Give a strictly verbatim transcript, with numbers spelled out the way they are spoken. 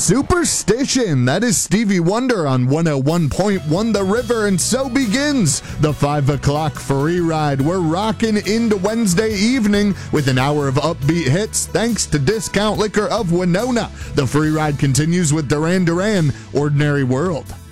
Superstition. That is Stevie Wonder on one oh one point one The River, and so begins the five o'clock free ride. We're rocking into Wednesday evening with an hour of upbeat hits thanks to Discount Liquor of Winona. The free ride continues with Duran Duran, Ordinary World.